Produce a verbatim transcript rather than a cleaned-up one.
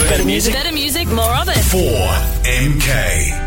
Better music. Better music, more of it. four M K.